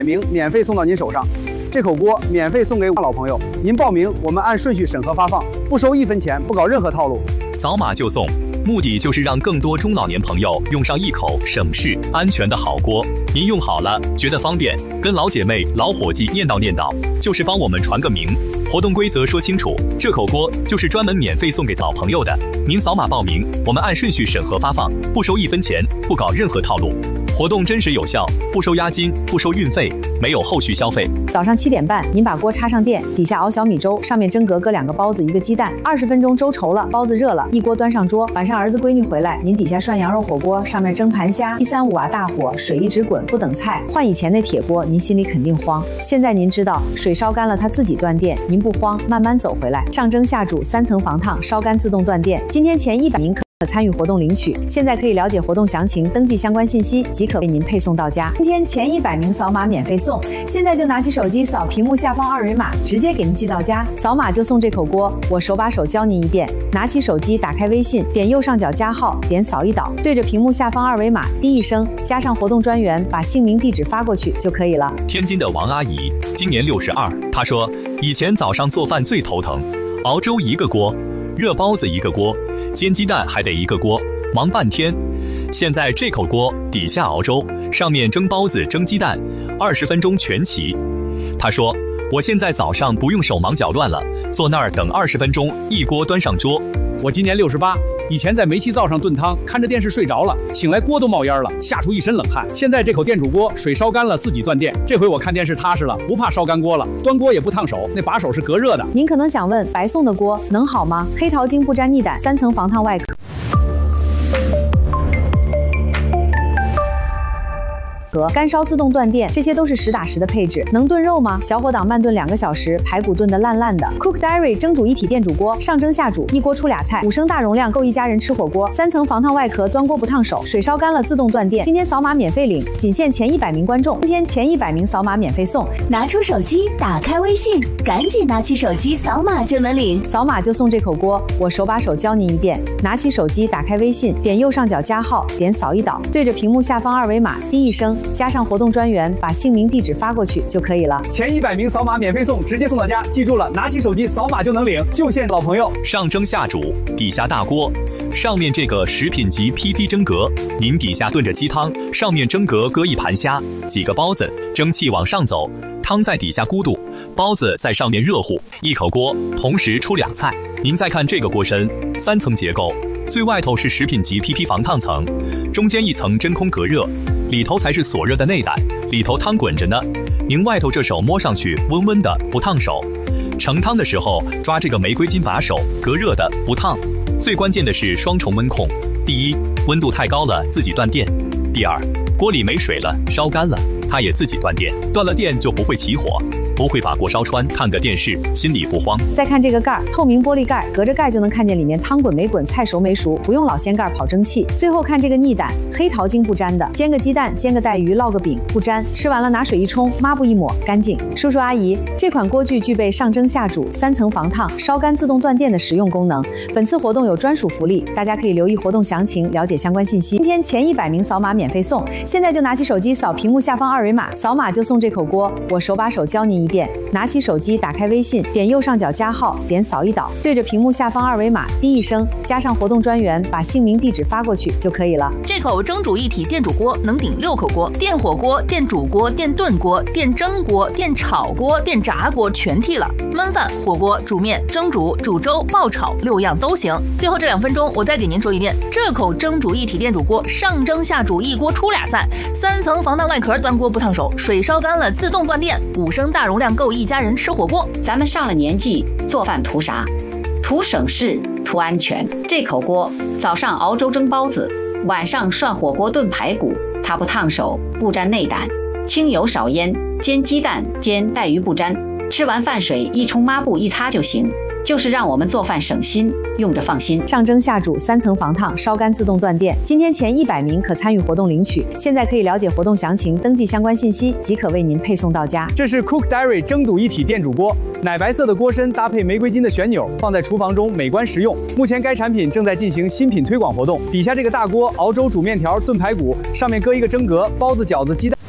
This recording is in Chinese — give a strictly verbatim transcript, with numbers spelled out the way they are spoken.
名免费送到您手上。这口锅免费送给老朋友，您报名，我们按顺序审核发放，不收一分钱，不搞任何套路， 扫码就送。目的就是让更多中老年朋友用上一口省事、安全的好锅。您用好了，觉得方便，跟老姐妹、老伙计念叨念叨，就是帮我们传个名。活动规则说清楚，这口锅就是专门免费送给老朋友的。您扫码报名，我们按顺序审核发放，不收一分钱，不搞任何套路。活动真实有效，不收押金，不收运费，没有后续消费。 早上七点半，您把锅插上电，底下熬小米粥，上面蒸格搁两个包子，一个鸡蛋，二十分钟粥稠了，包子热了，一锅端上桌。晚上儿子闺女回来，您底下涮羊肉火锅，上面蒸盘虾，一三五瓦大火，水一直滚，不等菜。换以前那铁锅，您心里肯定慌。现在您知道，水烧干了它自己断电，您不慌，慢慢走回来。上蒸下煮，三层防烫，烧干自动断电。今天前一百名可。可参与活动领取，现在可以了解活动详情，登记相关信息即可为您配送到家。今天前一百名扫码免费送，现在就拿起手机扫屏幕下方二维码，直接给您寄到家。扫码就送这口锅，我手把手教您一遍。拿起手机，打开微信，点右上角加号，点扫一导，对着屏幕下方二维码滴一声，加上活动专员，把姓名地址发过去就可以了。 天津的王阿姨今年六十二，她说以前早上做饭最头疼，熬粥一个锅，热包子一个锅，煎鸡蛋还得一个锅，忙半天。现在这口锅底下熬粥，上面蒸包子蒸鸡蛋，二十分钟全齐。他说我现在早上不用手忙脚乱了，坐那儿等二十分钟，一锅端上桌。 我今年六十八，以前在煤气灶上炖汤，看着电视睡着了，醒来锅都冒烟了，吓出一身冷汗。现在这口电煮锅水烧干了自己断电，这回我看电视踏实了，不怕烧干锅了，端锅也不烫手，那把手是隔热的。 您可能想问，白送的锅能好吗？黑桃精不粘腻胆，三层防烫外壳。和干烧自动断电，这些都是实打实的配置。能炖肉吗？小火档慢炖两个小时，排骨炖得烂烂的。Cook Diary 蒸煮一体电煮锅，上蒸下煮，一锅出俩菜，五升大容量够一家人吃火锅。三层防烫外壳，端锅不烫手，水烧干了自动断电。今天扫码免费领，仅限前一百名观众。今天前一百名扫码免费送。 拿出手机，打开微信，赶紧拿起手机扫码就能领， 扫码就送这口锅，我手把手教您一遍。拿起手机，打开微信，点右上角加号，点扫一导，对着屏幕下方二维码滴一声。加上活动专员，把姓名地址发过去就可以了。 前一百名扫码免费送，直接送到家。记住了，拿起手机扫码就能领，就限老朋友。 上蒸下煮，底下大锅，上面这个食品级 P P 蒸格，您底下炖着鸡汤，上面蒸格搁一盘虾，几个包子，蒸汽往上走，汤在底下咕嘟，包子在上面热乎，一口锅同时出俩菜。您再看这个锅身，三层结构，最外头是食品级 P P 防烫层，中间一层真空隔热，里头才是锁热的内胆，里头汤滚着呢。您外头这手摸上去温温的，不烫手。盛汤的时候抓这个玫瑰金把手，隔热的，不烫。最关键的是双重温控，第一，温度太高了自己断电；第二，锅里没水了，烧干了，它也自己断电。断了电就不会起火，不会把锅烧穿，看个电视心里不慌。 再看这个盖儿，透明玻璃盖，隔着盖就能看见里面汤滚没滚，菜熟没熟，不用老掀盖跑蒸汽。最后看这个腻胆，黑桃精不粘的，煎个鸡蛋，煎个带鱼，烙个饼不粘，吃完了拿水一冲，抹布一抹，干净。叔叔阿姨，这款锅具具备上蒸下煮、三层防烫、烧干自动断电的实用功能。本次活动有专属福利，大家可以留意活动详情，了解相关信息。今天前一百名扫码免费送，现在就拿起手机扫屏幕下方二维码，扫码就送这口锅，我手把手教您一遍。拿起手机，打开微信，点右上角加号，点扫一导，对着屏幕下方二维码滴一声，加上活动专员，把姓名地址发过去就可以了。 这口蒸煮一体电煮锅能顶六口锅，电火锅、电煮锅、电炖锅、电蒸锅、电炒锅、电炸锅全替了，焖饭、火锅、煮面、蒸煮、煮粥、爆炒六样都行。最后这两分钟，我再给您说一遍，这口蒸煮一体电煮锅上蒸下煮，一锅出俩菜，三层防烫外壳，端锅不烫手，水烧干了自动断电，五升大容量够一家人吃火锅。 咱们上了年纪，做饭图啥？图省事，图安全。这口锅早上熬粥蒸包子，晚上涮火锅炖排骨，它不烫手，不沾内胆，清油少烟，煎鸡蛋煎带鱼不沾，吃完饭水一冲抹布一擦就行。就是让我们做饭省心，用着放心。 上蒸下煮，三层防烫，烧干自动断电。今天前一百名可参与活动领取，现在可以了解活动详情，登记相关信息即可为您配送到家。 这是 Cook Diary 蒸煮一体电煮锅，奶白色的锅身搭配玫瑰金的旋钮，放在厨房中美观实用。目前该产品正在进行新品推广活动。底下这个大锅熬粥、煮面条、炖排骨，上面搁一个蒸格，包子、饺子、鸡蛋。